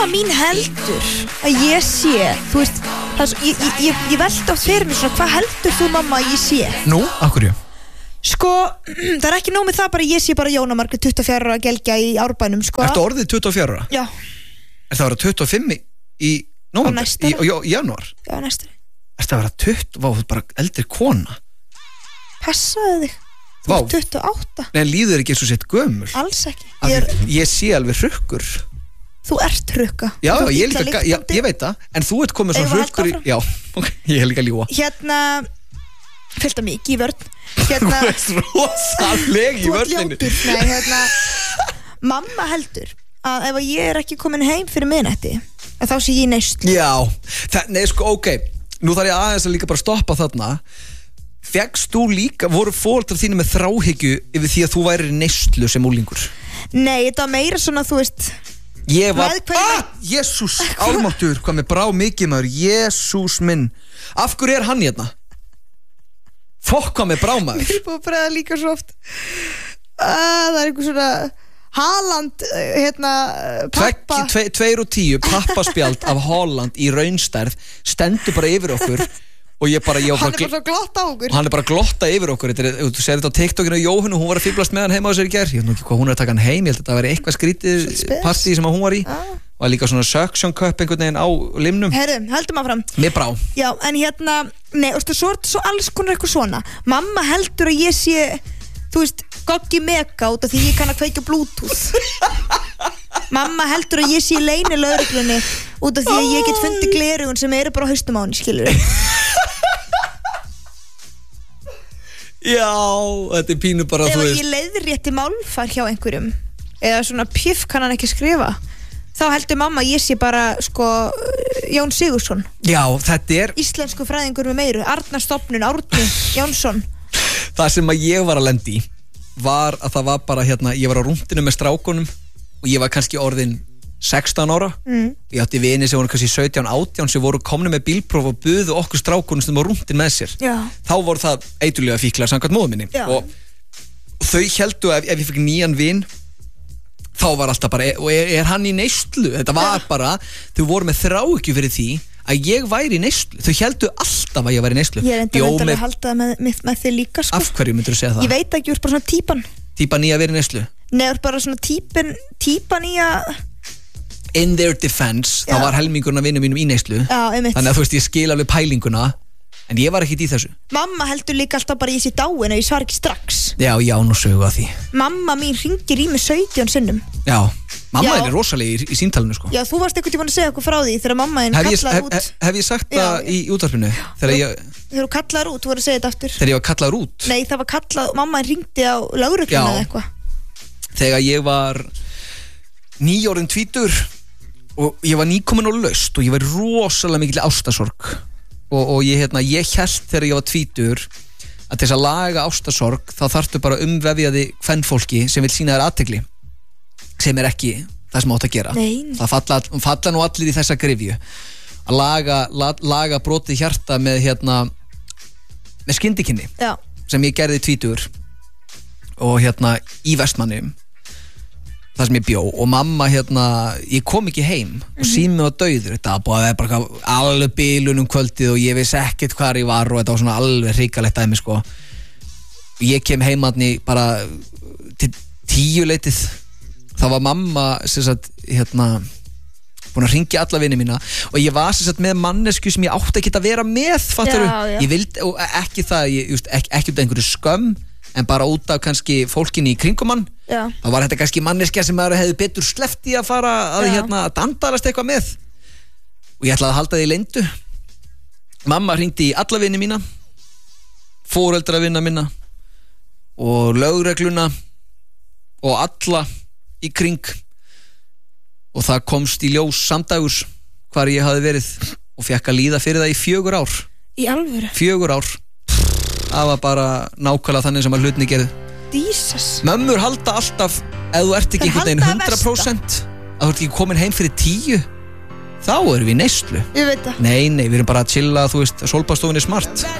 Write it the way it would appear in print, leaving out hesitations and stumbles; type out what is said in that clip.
mamma mín heldur að ég sé, þú veist, ég veldi oft fyrir mig svona, hvað heldur þú mamma að ég sé? Nú, af hverju? Sko, það er ekki nóg með það bara ég sé bara Jóna Margrét 24 ára að gelgja í Árbænum, sko. Ertu orðið 24 ára? Já. Er það að vera 25 í nóvember? Í janúar? Já, næsta. Er það að vera 20? Vá, þú er bara eldri kona. Passaðu þig. Þú ert 28. Nei, líður ekki eins og sett gömul. Alls ekki. Ég sé alveg hrukkur. Þú ert hrukka. Já, ég veit það. En þú ert komið svona hrukkur í... Já, ég er líka að ljúga. Hérna, fylgta mikið í vörn. Þú ert rosaleg í vörninu. Þú ert ljótur. Nei, hérna, mamma heldur að ef ég er ekki komin heim fyrir miðnætti, þá sé ég neyslu. Já, nei, sko, ok. Nú þarf ég aðeins að líka bara stoppa þarna. Fékkst þú líka, voru foreldrar þínu með þráhyggju yfir því að þú værir í neyslu sem úlingur? Nei, þetta var meira svona, þú veist. Ég var, Jesús, almáttur, hvað með brá mikið maður, Jesús minn. Af hverju er hann hérna? Fokk, hvað með brá maður? Mér er búið að bregða líka svo oft. Það er einhver svona Haaland, hérna, pappa. 2:10, pappaspjald af Haaland í raunstærð, stendur bara yfir okkur. Og ég bara, hann er bara svo glotta á okkur. Hann er bara glotta yfir okkur. Þú sér þetta á TikTokinu á Jóhannu, hún var að fýblast með hann heima á sér í gær. Ég veit nú ekki hvað hún er að taka hann heim. Ég held að þetta væri eitthvað skrítið partí sem hún var í. Og líka svona suction cup einhvern veginn á limnum. Herrum, heldum áfram. Mér brá. Já, en hérna, nei, svo alls konar eitthvað svona. Mamma heldur að ég sé, þú veist, goggi mega út af því ég kann að kveikja Bluetooth. Mamma heldur að ég sé leyni lögreglunni út af því að ég get fundið glerugun sem eru bara á haustum á henni, skilur. Já, þetta er pínu bara ef ég leiðrétti málfar hjá einhverjum eða svona pjöf kann hann ekki skrifa, þá heldur mamma ég sé bara, sko, Jón Sigurðsson. Já, þetta er íslensku fræðingur með meiru, Arnarstofnun, Árni Jónsson. Það sem að ég var að lenda í var að það var bara, hérna, ég var á rúntinu með strákunum og ég var kannski orðin 16 ára. Ég átti vini sem voru kannski 17-18 sem voru komni með bílpróf og buðu okkur strákunum sem var rúntin með sér. Já. Þá voru það eiturlega fíklar samkvæmt móður minni. Og þau heldu að ef ég fikk nýjan vin þá var alltaf bara, og er hann í neyslu? Þetta var bara, þau voru með þráhyggju fyrir því að ég væri í neyslu. Þau heldu alltaf að ég væri í neyslu. Ég er enda að halda með þig líka, sko. Af hverju myndir þú segja það? Ég veit ekki, þú ert bara svona típan. Típan í að vera í neyslu? Nei, þú ert bara svona típan í að... In their defense, þá var helmingurinn af vinum mínum í neyslu. Já, einmitt. Þannig að þú veist, ég skil alveg pælinguna, en ég var ekkert í þessu. Mamma heldur líka alltaf bara ég sé dáin og ég svar ekki strax. Já, nú sögu að því. Mamma mín hringir í mig 17 sinnum. Já, mamma er rosalega í símtalinu, sko. Já, þú varst eitthvað tíma að segja eitthvað frá því þegar mamma þín kallaði út. Hef ég sagt það í útvarpinu? Þegar þú kallaði út, þú voru að segja þetta aftur. Þegar ég var kallaður út? Nei, það var kallað, mamma hringdi á lögregluna eða eitthvað. Þegar ég var 9 orðin tvítur og ég var nýkomin á laust og ég var rosalega mikil ástarsorg og ég hélt þegar ég var tvítur að til þess að laga ástarsorg þá þarftu bara umvefjaði kvenfólki sem vil sýna þér athygli, sem er ekki það sem átt að gera. Nei. Það falla nú allir í þessa gryfju að laga brotið hjarta með með skyndikinni. Já. Sem ég gerði tvítur og í Vestmannum það sem ég bjó og mamma ég kom ekki heim og síminn var dauður. Þetta var búið að vera bara alveg bilun kvöldið og ég vissi ekkert hvar ég var og þetta var svona alveg hrikalegt dæmi, sko. Ég kem heim bara til 10-leytið. þá var mamma búin að hringja alla vini mína og ég var með mannesku sem ég átti ekki að vera með, fattaru? Ég vildi, og ekki það, ekki út af einhverju skömm, en bara út af kannski fólkinni í kringum hann. Þá var þetta kannski manneskja sem maður hefði betur sleppt í að fara að dandalast eitthvað með, og ég ætlaði að halda því leyndu. Mamma hringdi í alla vini mína, foreldravina minna og lögregluna og alla í kring, og það komst í ljós samdægurs hvar ég hafði verið og fekk að líða fyrir það í 4 ár. Í alvöru? 4 ár. Það var bara nákvæmlega þannig sem að hlutni gerðu. Jesus. Mömmur halda alltaf, ef þú ert ekki einhvern veginn 100%, að þú ert ekki komin heim fyrir 10, þá erum við í neyslu. Ég veit það. Nei, við erum bara að chilla, þú veist, sólbaðstofunni smart.